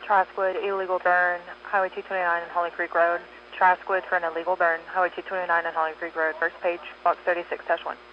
Traskwood, illegal burn, Highway 229 and Holly Creek Road. Traskwood for an illegal burn, Highway 229 and Holly Creek Road. First page, box 36-1.